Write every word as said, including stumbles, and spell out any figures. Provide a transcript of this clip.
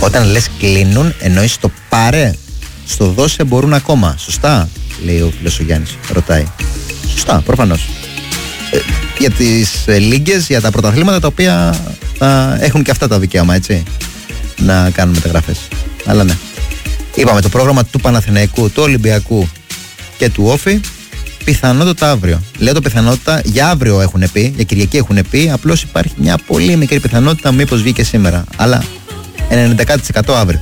Όταν λες κλείνουν, εννοείς το πάρε, στο δώσε μπορούν ακόμα. Σωστά, λέει ο φίλος ο Γιάννης, ρωτάει. Σωστά, προφανώς. Ε, για τις ε, λίγκες, για τα πρωταθλήματα τα οποία θα έχουν και αυτά τα δικαίωμα, έτσι, να κάνουν μεταγραφές. Αλλά ναι. Είπαμε το πρόγραμμα του Παναθηναϊκού, του Ολυμπιακού και του Όφη. Πιθανότητα αύριο. Λέω το πιθανότητα, για αύριο έχουν πει, για Κυριακή έχουν πει. Απλώς υπάρχει μια πολύ μικρή πιθανότητα μήπως βγει και σήμερα. Αλλά ενενήντα τοις εκατό αύριο.